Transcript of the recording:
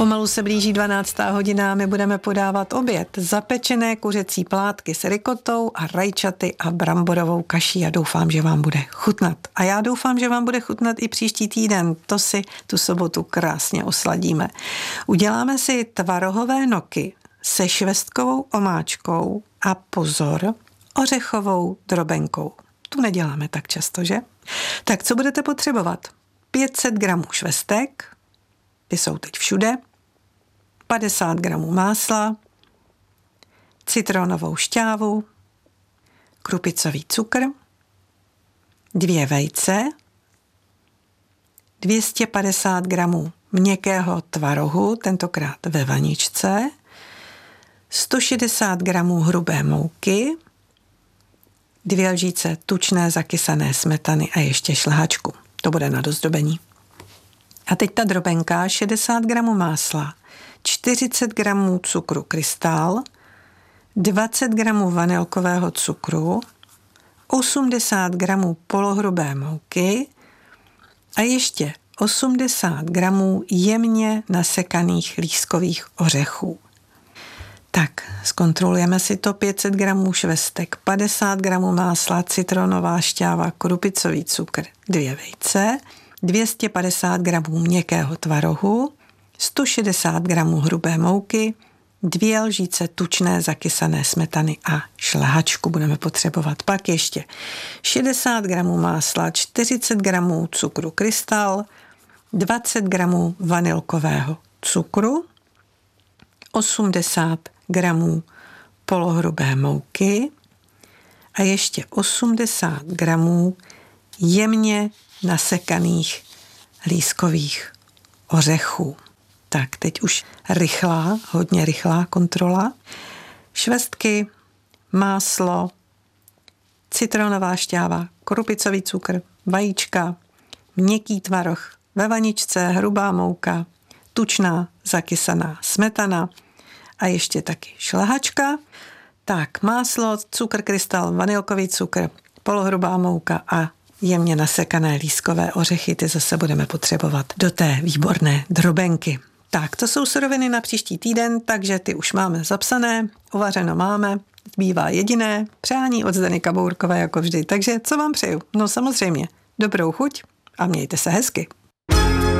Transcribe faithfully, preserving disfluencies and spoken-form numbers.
Pomalu se blíží dvanáctá hodina a my budeme podávat oběd. Zapečené kuřecí plátky s rikotou a rajčaty a bramborovou kaší a doufám, že vám bude chutnat. A já doufám, že vám bude chutnat i příští týden. To si tu sobotu krásně osladíme. Uděláme si tvarohové noky se švestkovou omáčkou a pozor, ořechovou drobenkou. Tu neděláme tak často, že? Tak co budete potřebovat? pět set gramů švestek, ty jsou teď všude, padesát gramů másla, citronovou šťávu, krupicový cukr, dvě vejce, dvě stě padesát gramů měkkého tvarohu, tentokrát ve vaničce, sto šedesát gramů hrubé mouky, dvě lžíce tučné zakysané smetany a ještě šlehačku. To bude na dozdobení. A teď ta drobenka, šedesát gramů másla, čtyřicet gramů cukru krystal, dvacet gramů vanilkového cukru, osmdesát gramů polohrubé mouky a ještě osmdesát gramů jemně nasekaných lískových ořechů. Tak, zkontrolujeme si to. Pět set gramů švestek, padesát gramů másla, citronová šťáva, krupicový cukr, dvě vejce, dvě stě padesát gramů měkkého tvarohu, sto šedesát gramů hrubé mouky, dvě lžíce tučné zakysané smetany a šlehačku budeme potřebovat. Pak ještě šedesát gramů másla, čtyřicet gramů cukru krystal, dvacet gramů vanilkového cukru, osmdesát gramů polohrubé mouky a ještě osmdesát gramů jemně nasekaných lískových ořechů. Tak, teď už rychlá, hodně rychlá kontrola. Švestky, máslo, citronová šťáva, krupicový cukr, vajíčka, měkký tvaroh ve vaničce, hrubá mouka, tučná zakysaná smetana a ještě taky šlehačka. Tak, máslo, cukr krystal, vanilkový cukr, polohrubá mouka a jemně nasekané lískové ořechy, ty zase budeme potřebovat do té výborné drobenky. Tak, to jsou suroviny na příští týden, takže ty už máme zapsané, uvařeno máme, zbývá jediné přání od Zdeny Kabourkové jako vždy. Takže co vám přeju? No samozřejmě, dobrou chuť a mějte se hezky.